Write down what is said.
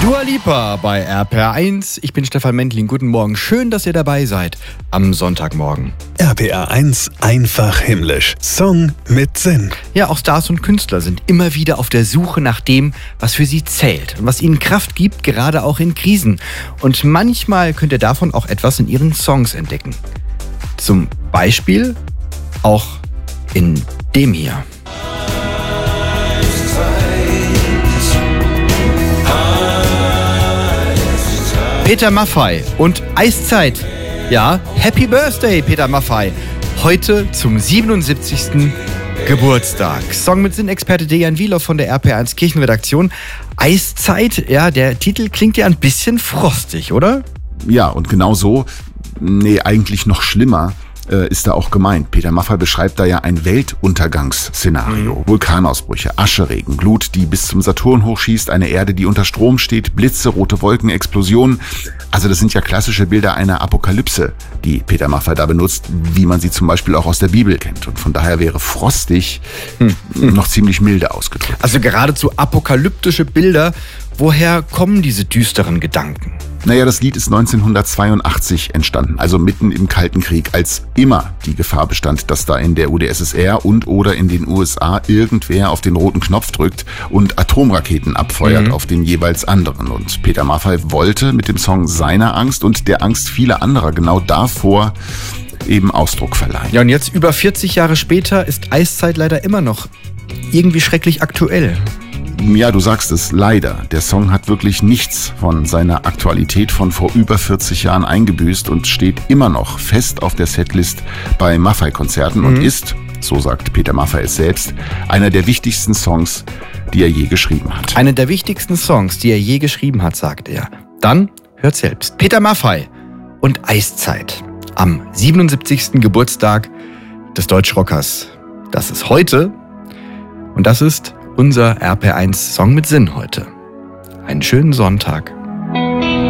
Dua Lipa bei RPR1. Ich bin Stefan Mendling. Guten Morgen. Schön, dass ihr dabei seid am Sonntagmorgen. RPR1 einfach himmlisch. Song mit Sinn. Ja, auch Stars und Künstler sind immer wieder auf der Suche nach dem, was für sie zählt und was ihnen Kraft gibt, gerade auch in Krisen. Und manchmal könnt ihr davon auch etwas in ihren Songs entdecken. Zum Beispiel auch in dem hier. Peter Maffay und Eiszeit. Ja, Happy Birthday, Peter Maffay. Heute zum 77. Geburtstag. Song mit Sinn-Experte Dejan Wielow von der RPR1 Kirchenredaktion. Eiszeit, ja, der Titel klingt ja ein bisschen frostig, oder? Ja, und genau so, eigentlich noch schlimmer, ist da auch gemeint. Peter Maffay beschreibt da ja ein Weltuntergangsszenario. Vulkanausbrüche, Ascheregen, Glut, die bis zum Saturn hochschießt, eine Erde, die unter Strom steht, Blitze, rote Wolken, Explosionen. Also das sind ja klassische Bilder einer Apokalypse, die Peter Maffay da benutzt, wie man sie zum Beispiel auch aus der Bibel kennt. Und von daher wäre frostig noch ziemlich milde ausgedrückt. Also geradezu apokalyptische Bilder. Woher kommen diese düsteren Gedanken? Naja, das Lied ist 1982 entstanden, also mitten im Kalten Krieg, als immer die Gefahr bestand, dass da in der UdSSR und oder in den USA irgendwer auf den roten Knopf drückt und Atomraketen abfeuert auf den jeweils anderen. Und Peter Maffay wollte mit dem Song seiner Angst und der Angst vieler anderer genau davor eben Ausdruck verleihen. Ja, und jetzt über 40 Jahre später ist Eiszeit leider immer noch irgendwie schrecklich aktuell. Ja, du sagst es, leider. Der Song hat wirklich nichts von seiner Aktualität von vor über 40 Jahren eingebüßt und steht immer noch fest auf der Setlist bei Maffay-Konzerten und ist, so sagt Peter Maffay es selbst, einer der wichtigsten Songs, die er je geschrieben hat. Einer der wichtigsten Songs, die er je geschrieben hat, sagt er. Dann hört selbst. Peter Maffay und Eiszeit am 77. Geburtstag des Deutschrockers. Das ist heute und das ist unser RPR1 Song mit Sinn heute. Einen schönen Sonntag.